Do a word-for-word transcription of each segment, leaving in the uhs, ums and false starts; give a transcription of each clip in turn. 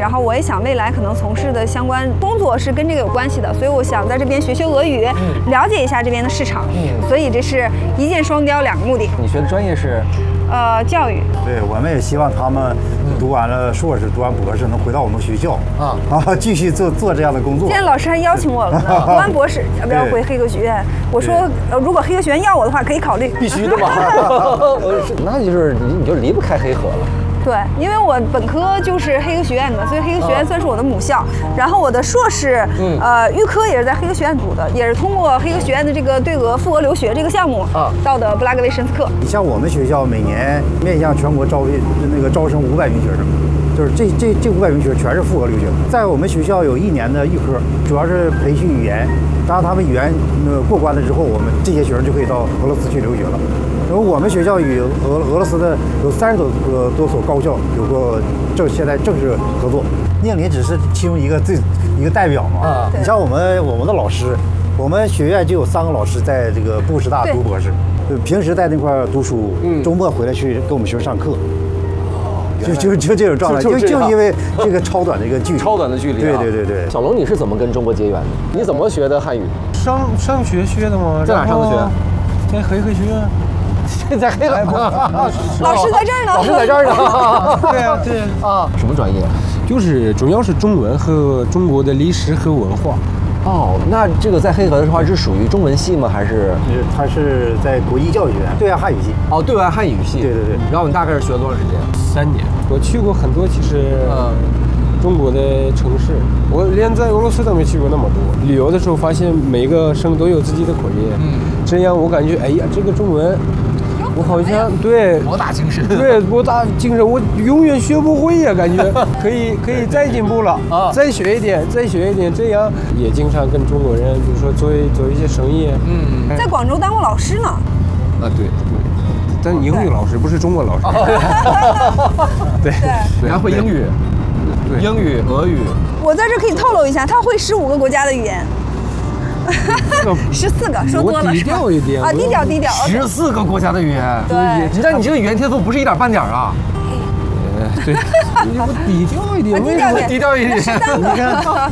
然后我也想未来可能从事的相关工作是跟这个有关系的，所以我想在这边学学俄语，嗯、了解一下这边的市场。嗯，所以这是一箭双雕，两个目的。 你学的专业是？ 呃，教育。 对，我们也希望他们读完了硕士、读完博士，能回到我们学校啊啊，继续做做这样的工作。 现在老师还邀请我了呢，读完博士要不要回黑河学院？我说，呃，如果黑河学院要我的话，可以考虑。 必须的嘛。那就是你你就离不开黑河了。 对，因为我本科就是黑河学院的，所以黑河学院算是我的母校。然后我的硕士，嗯、呃，预科也是在黑河学院读的，也是通过黑河学院的这个对俄赴俄留学这个项目啊，到的布拉格维申斯克。 你像我们学校每年面向全国招那个招生五百名学生，就是这这这五百名学生全是赴俄留学。在我们学校有一年的预科，主要是培训语言。当他们语言呃过关了之后，我们这些学生就可以到俄罗斯去留学了。然后我们学校与俄俄罗斯的有三十多呃多所高校有过正现在正式合作。宁林只是其中一个最一个代表嘛。啊，你像我们我们的老师，我们学院就有三个老师在这个布什大读博士，就平时在那块读书，嗯，周末回来去给我们学生上课。就就就这种状态，就就因为这个超短的一个距离， 超短的距离。 对对对对。 小龙，你是怎么跟中国结缘的？你怎么学的汉语？ 上上学学的吗？ 在哪上的学？ 在黑河学院。 在黑河。 老师在这儿呢。 老师在这儿呢。 对啊，对啊。什么专业？ 就是主要是中文和中国的历史和文化。 哦，那这个在黑河的话是属于中文系吗？还是？ 它是在国际教育学院对外汉语系。 哦，对外汉语系。 对对对。 然后你大概是学了多长时间？ 三年。我去过很多，其实嗯，中国的城市，我连在俄罗斯都没去过那么多。旅游的时候发现每个省都有自己的口音，嗯，这样我感觉，哎呀，这个中文。我好像对博大精深， 对博大精深，我永远学不会呀，感觉可以可以再进步了啊，再学一点，再学一点，这样也经常跟中国人，比如说做做一些生意。 嗯，在广州当过老师呢。 啊，对对，但英语老师不是中文老师。对对， 你还会英语？对，英语、俄语。 我在这可以透露一下，他会十五个国家的语言。十四个，说多了低调一点啊，低调低调。 十四个国家的语言， 对， 但你这个语言天赋不是一点半点啊。 呃，对，你不低调一点， 低调一点， 低调一点。 你看，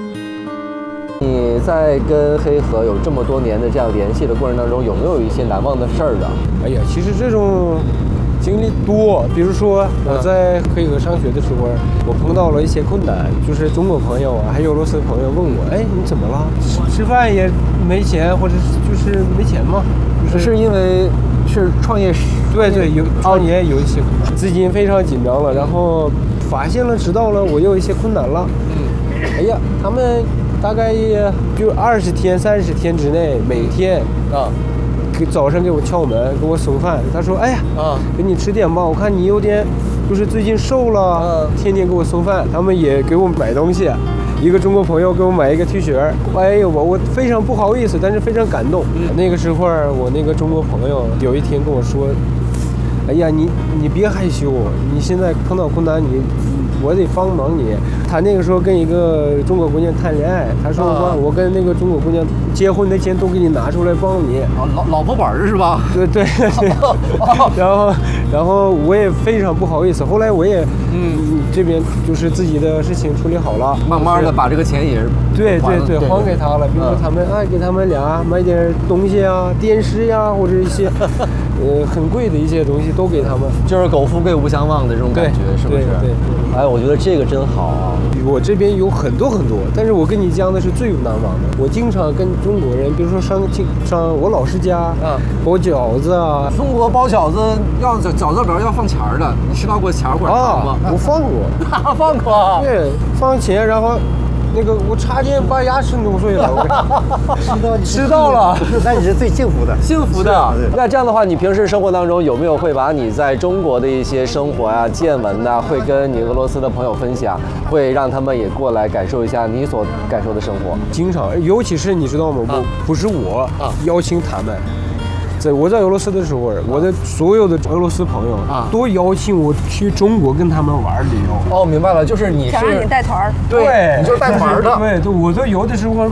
你在跟黑河有这么多年的这样联系的过程当中，有没有一些难忘的事儿的？ 哎呀，其实这种经历多，比如说我在黑河上学的时候，我碰到了一些困难，就是中国朋友啊，还有俄罗斯朋友问我，哎，你怎么了？吃饭也没钱，或者就是没钱吗？ 就是是因为是创业， 对对，有创业有一些资金非常紧张了，然后发现了知道了我有一些困难了，嗯，哎呀，他们大概也就二十天、三十天之内，每天啊。早上给我敲门，给我送饭。他说：“哎呀，啊，给你吃点吧，我看你有点，就是最近瘦了，天天给我送饭。他们也给我买东西，一个中国朋友给我买一个 T 恤。哎呦，我我非常不好意思，但是非常感动。嗯、那个时候，我那个中国朋友有一天跟我说：‘哎呀，你你别害羞，你现在碰到困难，你我得帮忙你。’他那个时候跟一个中国姑娘谈恋爱，他说我、啊、我跟那个中国姑娘结婚的钱都给你拿出来帮你。 啊，老老婆本是吧？ 对对对。然后然后我也非常不好意思，后来我也嗯这边就是自己的事情处理好了， 慢慢的把这个钱也是对对对还给他了。比如说他们哎给他们俩买点东西啊，电视呀、啊、或者一些呃很贵的一些东西都给他们， 就是苟富贵勿相忘的这种感觉，是不是？ 对。对哎，我觉得这个真好啊。 我这边有很多很多，但是我跟你讲的是最难忘的。我经常跟中国人，比如说上上我老师家，啊，包饺子啊。 中国包饺子要饺子里边要放钱的，你吃到过钱或者糖吗？ 啊，我放过， 放过。 对，放钱，然后那个我差点把牙齿弄碎了。 吃到吃到了， 那你是最幸福的， 幸福的。那这样的话，你平时生活当中有没有会把你在中国的一些生活啊、见闻呐、啊，会跟你俄罗斯的朋友分享，会让他们也过来感受一下你所感受的生活？ 经常，尤其是你知道吗？我、啊、不是我、啊、邀请他们。在我在俄罗斯的时候，我的所有的俄罗斯朋友啊，都邀请我去中国跟他们玩旅游。 哦，明白了，就是你是想让你带团儿， 对，你就是带团的。 对对，我都有的时候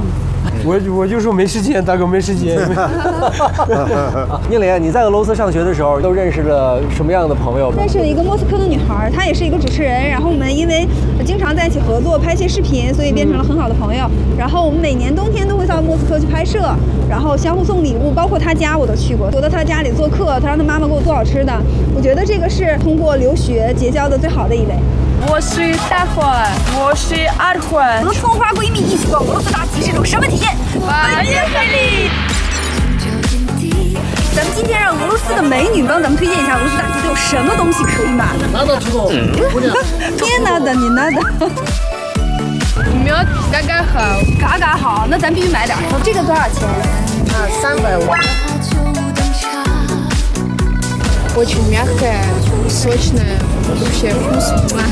我我就说没时间，大哥没时间。 宁林，你在俄罗斯上学的时候，都认识了什么样的朋友？ 认识了一个莫斯科的女孩，她也是一个主持人，然后我们因为经常在一起合作拍一些视频，所以变成了很好的朋友。然后我们每年冬天都会到莫斯科去拍摄，然后相互送礼物，包括她家我都去过，我到她家里做客，她让她妈妈给我做好吃的。我觉得这个是通过留学结交的最好的一位。 我是大款，我是二款。 和葱花闺蜜一起逛俄罗斯大集是种什么体验？ 万年魅力！ 咱们今天让俄罗斯的美女帮咱们推荐一下俄罗斯大集都有什么东西可以买。天哪的，你那的。 没有嘎嘎好， 嘎嘎好，那咱必须买点。这个多少钱？ 啊，三百五。Очень мягкая, сочная, вообще вкусная.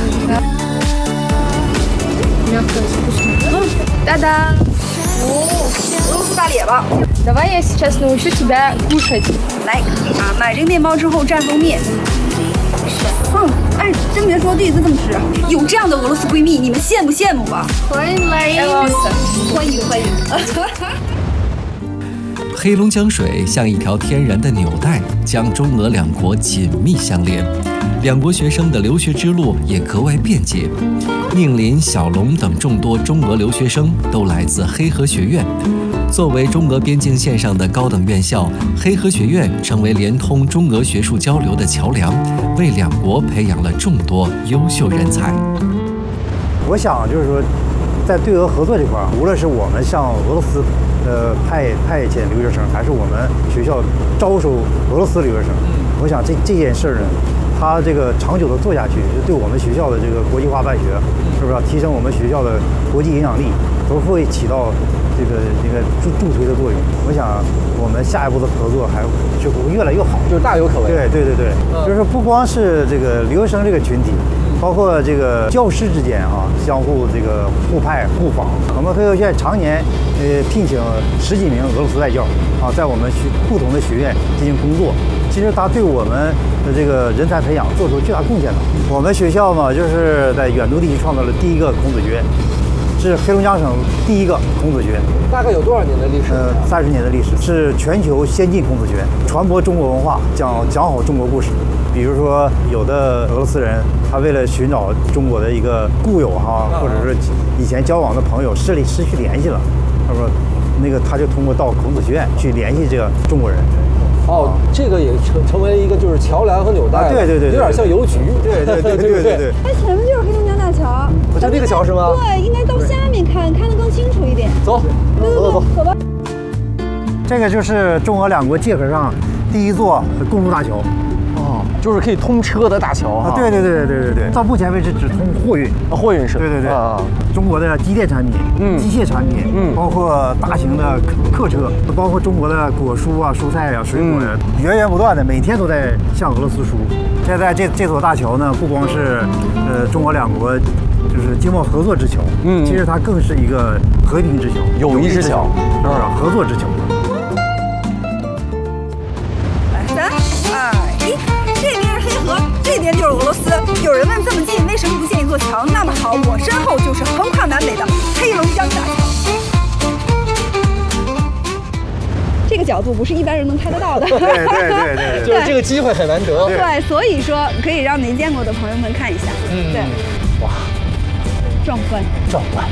Мягкая, вкусная. Да-да. О, 俄罗斯大列巴。 Давай я сейчас научу тебя кушать. 来啊，买这个面包之后蘸蜂蜜。嗯，哎，真别说，第一次这么吃。有这样的俄罗斯闺蜜，你们羡不羡慕吧？ 欢迎来俄罗斯，欢迎欢迎。 黑龙江水像一条天然的纽带，将中俄两国紧密相连。两国学生的留学之路也格外便捷。宁林、小龙等众多中俄留学生都来自黑河学院。作为中俄边境线上的高等院校，黑河学院成为连通中俄学术交流的桥梁，为两国培养了众多优秀人才。 我想就是说，在对俄合作这块，无论是我们向俄罗斯呃派派遣留学生，还是我们学校招收俄罗斯留学生，我想这这件事儿呢，它这个长久的做下去，对我们学校的这个国际化办学，是不是、啊、提升我们学校的国际影响力，都会起到这个这个助助推的作用。我想我们下一步的合作还就会越来越好， 就是大有可为。 对对对对，嗯、就是不光是这个留学生这个群体。包括这个教师之间啊，相互这个互派互访。我们黑河学院常年呃聘请十几名俄罗斯外教啊，在我们学不同的学院进行工作。其实他对我们的这个人才培养做出巨大贡献的。我们学校嘛，就是在远东地区创造了第一个孔子学院，是黑龙江省第一个孔子学院。 大概有多少年的历史？ 呃，三十年的历史，是全球先进孔子学院，传播中国文化，讲讲好中国故事。比如说，有的俄罗斯人，他为了寻找中国的一个故友哈，或者是以前交往的朋友，失联失去联系了，他说，那个他就通过到孔子学院去联系这个中国人。 哦，这个也成成为一个就是桥梁和纽带、啊， 对对对， 有点像邮局。 对对对对对对。 它前面就是黑龙江大桥， 就那个桥是吗？ 对，应该到下面看，看得更清楚一点。 走， 走走走，走吧。 这个就是中俄两国界河上第一座公路大桥。 哦，就是可以通车的大桥啊！ 对对对对对对，到目前为止只通货运， 啊，货运是。 对对对啊， 中国的机电产品、嗯，机械产品，嗯，包括大型的客车，包括中国的果蔬啊、蔬菜啊、水果呀、啊，嗯、源源不断的，每天都在向俄罗斯输。现在这这座大桥呢，不光是呃中俄两国就是经贸合作之桥，嗯，其实它更是一个和平之桥、 友谊之桥， 是不是？合作之桥。 三二一，这边是黑河，这边就是俄罗斯。有人问这么近，为什么不建一座桥？那么好，我身后就是横跨南北的黑龙江大桥。这个角度不是一般人能拍得到的。 对对对对， 就是这个机会很难得。 对，所以说可以让没见过的朋友们看一下。嗯，对。 哇， 壮观， 壮观。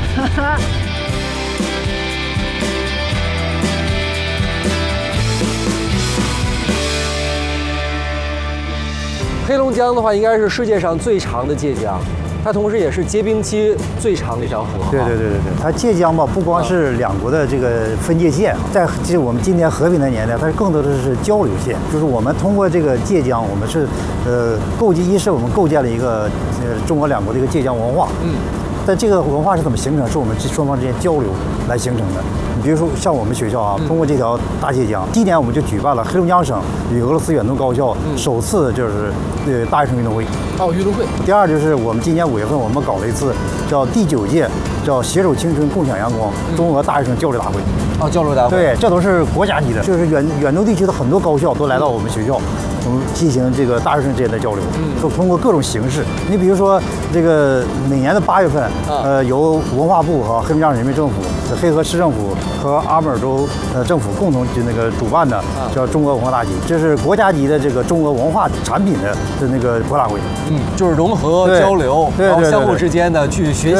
黑龙江的话，应该是世界上最长的界江，它同时也是结冰期最长的一条河。 对对对对对，它界江吧，不光是两国的这个分界线，在这我们今天和平的年代，它更多的是交流线，就是我们通过这个界江，我们是呃构建，一是我们构建了一个呃中国两国的一个界江文化。嗯。但这个文化是怎么形成？是我们双方之间交流来形成的。你比如说，像我们学校啊，通过这条大界江，今年我们就举办了黑龙江省与俄罗斯远东高校首次就是呃大学生运动会。 哦，运动会。 第二就是我们今年五月份我们搞了一次叫第九届叫携手青春共享阳光中俄大学生交流大会。 哦，交流大会。 对，这都是国家级的，就是远远东地区的很多高校都来到我们学校。我们进行这个大学生之间的交流，都通过各种形式。你比如说，这个每年的八月份，呃，由文化部和黑龙江省人民政府黑河市政府和阿姆尔州呃政府共同就那个主办的，叫中俄文化大集，这是国家级的这个中俄文化产品的的那个博览会。 嗯，就是融合交流，然后相互之间的去学习